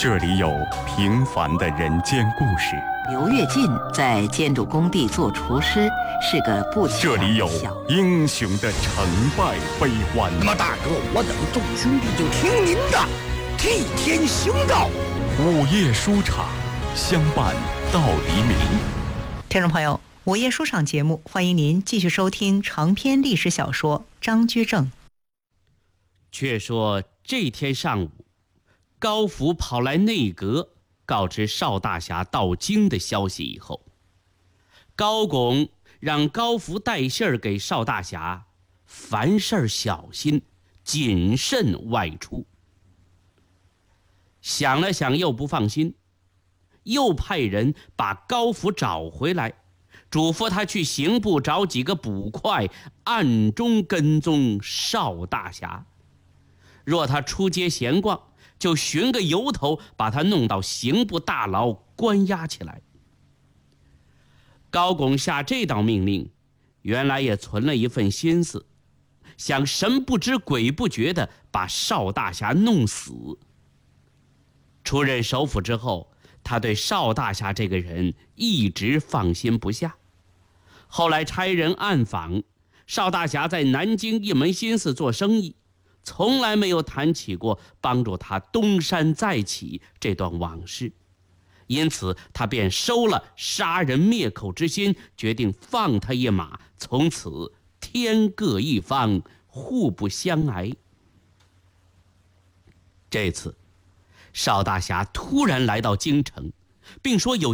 这里有平凡的人间故事， 刘跃进在建筑工地做厨师，是个不起眼的小。 这里有英雄的成败悲欢。 那么大哥，我等众兄弟就听您的，替天行道。 午夜书场，相伴到黎明。 听众朋友，午夜书场节目，欢迎您继续收听长篇历史小说《张居正》。 却说这天上午，高福跑来内阁告知邵大侠到京的消息以后，高拱让高福带信儿给邵大侠，凡事小心谨慎外出。想了想又不放心，又派人把高福找回来，嘱咐他去刑部找几个捕快，暗中跟踪邵大侠。若他出街闲逛，就寻个由头把他弄到刑部大牢关押起来。高拱下这道命令，原来也存了一份心思，想神不知鬼不觉地把邵大侠弄死。出任首辅之后，他对邵大侠这个人一直放心不下。后来差人暗访，邵大侠在南京一门心思做生意，从来没有谈起过帮助他东山再起这段往事，因此他便收了杀人灭口之心，决定放他一马，从此天各一方，互不相爱。这次邵大侠突然来到京城，并说有